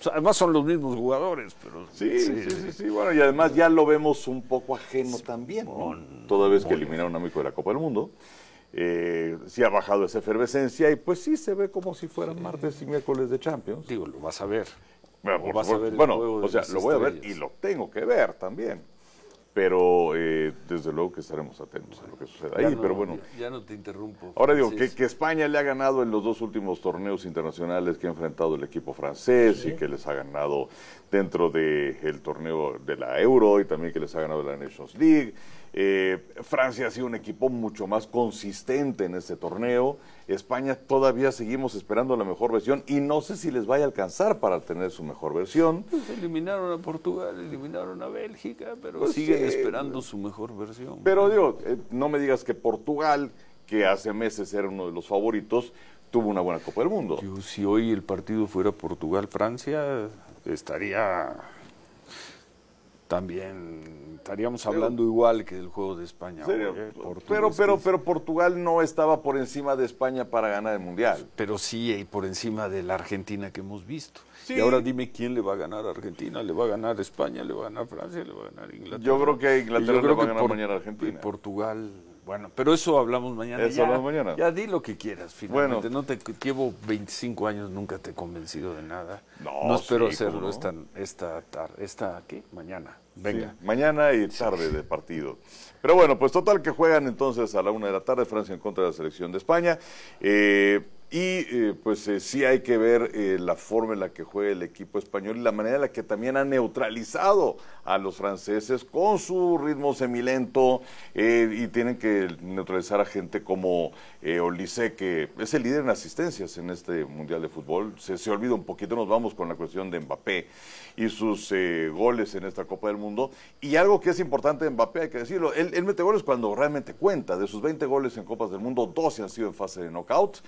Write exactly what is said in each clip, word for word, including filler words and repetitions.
Además son los mismos jugadores, pero... Sí, sí, sí, sí, sí. Bueno, y además ya lo vemos un poco ajeno también, ¿no? Toda vez que eliminaron a México de la Copa del Mundo. Eh, sí ha bajado esa efervescencia y pues sí se ve como si fueran sí. martes y miércoles de Champions. Digo, lo vas a ver. Bueno, por vas a ver el bueno juego de o sea, lo voy estrellas. a ver y lo tengo que ver también. Pero eh, desde luego que estaremos atentos a lo que suceda ahí, no, pero bueno. Ya, ya no te interrumpo. Ahora digo, que, que España le ha ganado en los dos últimos torneos internacionales que ha enfrentado el equipo francés ¿Sí? y que les ha ganado dentro del de torneo de la Euro y también que les ha ganado la Nations League. Eh, Francia ha sido un equipo mucho más consistente en este torneo. España todavía seguimos esperando la mejor versión y no sé si les vaya a alcanzar para tener su mejor versión. Pues eliminaron a Portugal, eliminaron a Bélgica, pero pues siguen sí, esperando su mejor versión. Pero digo, eh, no me digas que Portugal, que hace meses era uno de los favoritos, tuvo una buena Copa del Mundo. Yo, si hoy el partido fuera Portugal-Francia, estaría... También estaríamos hablando pero, igual que del juego de España. Oye, pero, pero, pero Portugal no estaba por encima de España para ganar el Mundial. Pero sí, y por encima de la Argentina que hemos visto. Sí. Y ahora dime quién le va a ganar a Argentina, le va a ganar España, le va a ganar Francia, le va a ganar Inglaterra. Yo creo que Inglaterra yo creo le va que a ganar por, mañana a Argentina. Portugal, bueno, pero eso hablamos mañana. Eso ya, hablamos mañana. Ya di lo que quieras, finalmente. Bueno. No te llevo veinticinco años, nunca te he convencido de nada. No, no espero sí, hacerlo no. esta, esta tarde, esta, ¿qué? Mañana. Venga. Sí, mañana y tarde de partido. Pero bueno, pues total que juegan entonces a la una de la tarde Francia en contra de la selección de España. Eh, y eh, pues eh, sí hay que ver eh, la forma en la que juega el equipo español y la manera en la que también ha neutralizado a los franceses con su ritmo semilento eh, y tienen que neutralizar a gente como eh, Olise, que es el líder en asistencias en este Mundial de Fútbol. Se, se olvida un poquito, nos vamos con la cuestión de Mbappé y sus eh, goles en esta Copa del Mundo. Y algo que es importante de Mbappé, hay que decirlo, él, él mete goles cuando realmente cuenta. De sus veinte goles en Copas del Mundo, doce han sido en fase de knockout.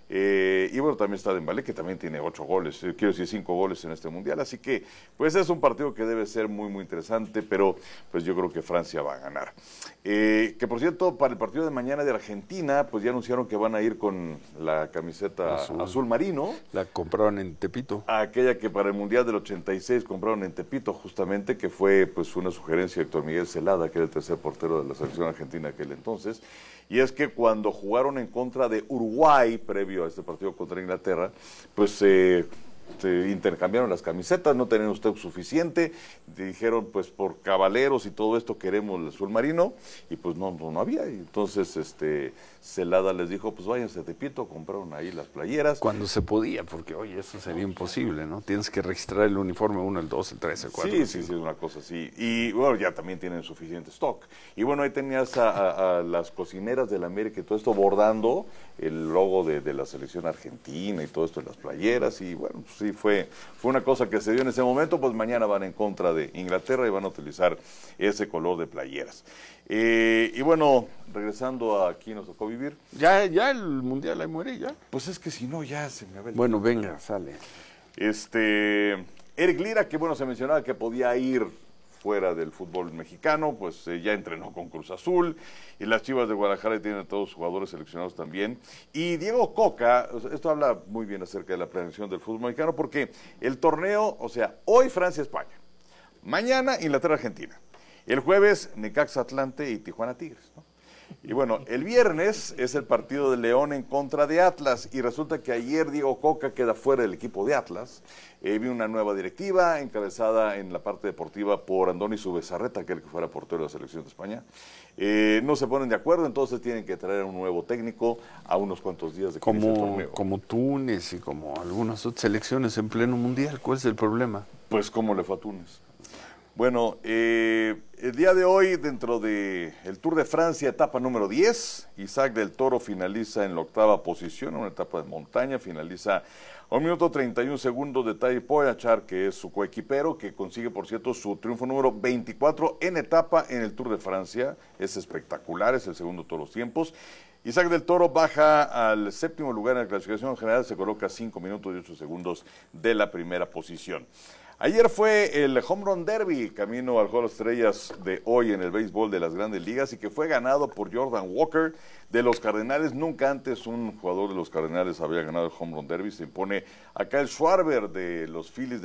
Eh, y bueno, también está Dembélé, que también tiene ocho goles, eh, quiero decir cinco goles en este Mundial. Así que, pues es un partido que debe ser muy, muy interesante, pero pues yo creo que Francia va a ganar. Eh, que por cierto, para el partido de mañana de Argentina, pues ya anunciaron que van a ir con la camiseta azul, azul marino. La compraron en Tepito. Aquella que para el Mundial del ochenta y seis compraron en Tepito, justamente, que fue pues una sugerencia de Héctor Miguel Celada, que era el tercer portero de la selección argentina aquel entonces. Y es que cuando jugaron en contra de Uruguay, previo a este partido contra Inglaterra, pues eh, se intercambiaron las camisetas, no tenían usted suficiente, dijeron pues por caballeros y todo esto queremos el azul marino, y pues no, no, no había, y entonces este Celada les dijo, pues váyanse a Tepito, compraron ahí las playeras. Cuando se podía, porque oye, eso sería imposible, ¿no? Tienes que registrar el uniforme uno, el dos, el tres, el cuatro. Sí, el sí, sí, es una cosa así. Y bueno, ya también tienen suficiente stock. Y bueno, ahí tenías a, a, a las cocineras de la América y todo esto bordando el logo de, de la selección argentina y todo esto en las playeras. Y bueno, pues sí, fue, fue una cosa que se dio en ese momento. Pues mañana van en contra de Inglaterra y van a utilizar ese color de playeras. Eh, y bueno, regresando a aquí nos tocó vivir. Ya, ya el Mundial ahí muere, ya. Pues es que si no, ya se me va el Bueno, tiempo. Venga, sale. Este, Eric Lira, que bueno, se mencionaba que podía ir fuera del fútbol mexicano, pues eh, ya entrenó con Cruz Azul, y las Chivas de Guadalajara tienen a todos los jugadores seleccionados también. Y Diego Coca, o sea, esto habla muy bien acerca de la planeación del fútbol mexicano, porque el torneo, o sea, hoy Francia-España, mañana Inglaterra-Argentina, el jueves Necaxa-Atlante y Tijuana-Tigres, ¿no? Y bueno, el viernes es el partido de León en contra de Atlas, y resulta que ayer Diego Coca queda fuera del equipo de Atlas. Eh, vi una nueva directiva encabezada en la parte deportiva por Andoni Zubizarreta, aquel que fuera portero de la selección de España. Eh, no se ponen de acuerdo, entonces tienen que traer un nuevo técnico a unos cuantos días de que como, inicie el torneo. Como Túnez y como algunas otras selecciones en pleno mundial. ¿Cuál es el problema? Pues cómo le fue a Túnez. Bueno, eh, el día de hoy, dentro del Tour de Francia, etapa número diez, Isaac del Toro finaliza en la octava posición, una etapa de montaña, finaliza a un minuto treinta y un segundos de Tadej Pogačar, que es su coequipero, que consigue, por cierto, su triunfo número veinticuatro en etapa en el Tour de Francia. Es espectacular, es el segundo de todos los tiempos. Isaac del Toro baja al séptimo lugar en la clasificación general, se coloca a cinco minutos y ocho segundos de la primera posición. Ayer fue el Home Run Derby, camino al Juego de las Estrellas de hoy en el béisbol de las Grandes Ligas, y que fue ganado por Jordan Walker de los Cardenales. Nunca antes un jugador de los Cardenales había ganado el Home Run Derby. Se impone a Kyle Schwarber de los Phillies